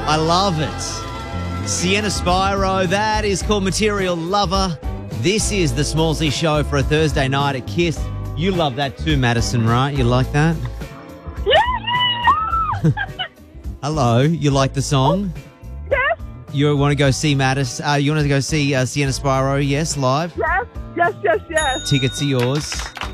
I love it. Sienna Spyro, that is called Material Lover. This is the Smallsy Show for a Thursday night at Kiss. You love that too, Madison, right? You like that? Yeah! Hello, you like the song? Yes, You want to go see Madison? You want to go see Sienna Spyro? Yes, live. yes, yes, yes, yes. Tickets are yours.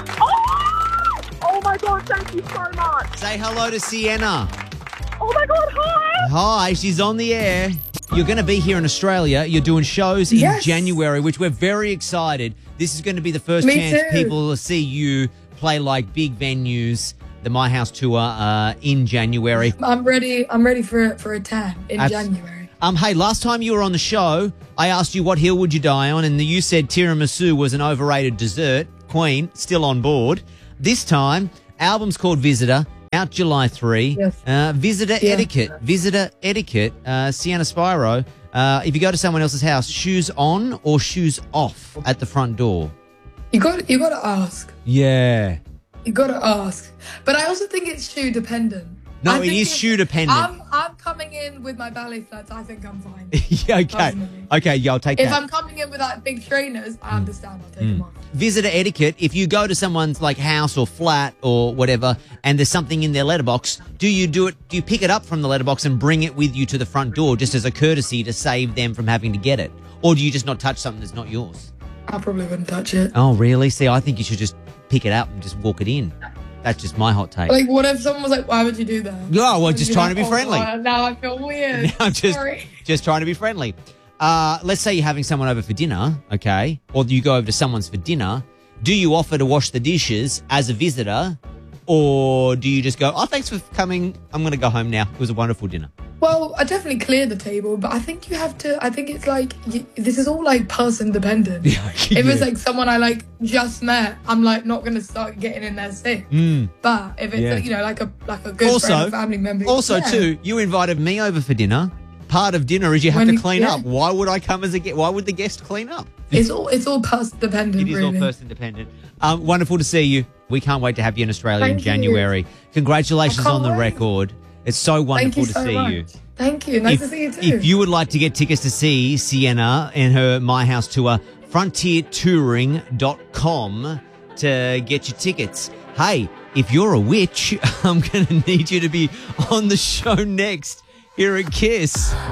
Oh my God, thank you so much. Say hello to Sienna. Oh my God, hi. Hi, she's on the air. You're going to be here in Australia. You're doing shows in Yes. January, which we're very excited. This is going to be the first Me chance too. people will see you play like big venues, the My House tour in January. I'm ready for a tan in January. Hey, last time you were on the show, I asked you what hill would you die on, and you said tiramisu was an overrated dessert. Queen, still on board. This time, album's called Visitor, out July 3. Yes. Visitor Etiquette. Visitor Etiquette, Sienna Spyro. If you go to someone else's house, shoes on or shoes off at the front door? You got to ask. Yeah. You got to ask. But I also think it's shoe dependent. No, I it think is shoe dependent. I'm coming in with my ballet flats. I think I'm fine. Yeah, okay. Personally. Okay, yeah, I'll take If that. I'm coming in with like big trainers, I understand. I'll take them off. Visitor etiquette, if you go to someone's like house or flat or whatever and there's something in their letterbox, do you pick it up from the letterbox and bring it with you to the front door just as a courtesy to save them from having to get it? Or do you just not touch something that's not yours? I probably wouldn't touch it. Oh, really? See, I think you should just pick it up and just walk it in. That's just my hot take. Like, what if someone was like, "Why would you do that?" Oh, well, I'd just be trying to like, be friendly. "Oh, now I feel weird. I'm Sorry. just trying to be friendly. Let's say you're having someone over for dinner, okay? Or you go over to someone's for dinner. Do you offer to wash the dishes as a visitor? Or do you just go, oh, thanks for coming. I'm going to go home now. It was a wonderful dinner. Well, I definitely clear the table, but I think you have to. I think it's like this is all like person dependent. If it's like someone I like just met, I'm like not gonna start getting in their sick. But if it's like a good friend or family member. Also, yeah. too, you invited me over for dinner. Part of dinner is you have to clean up. Why would I come as a guest? Why would the guest clean up? It's all person dependent. It is really. all person dependent. Wonderful to see you. We can't wait to have you in Australia in Thank you. January. Congratulations I on can't the wait. record. It's so wonderful Thank you to so see much. you. Thank you. Nice to see you too. If you would like to get tickets to see Sienna and her My House tour, frontiertouring.com to get your tickets. Hey, if you're a witch, I'm going to need you to be on the show next here at Kiss.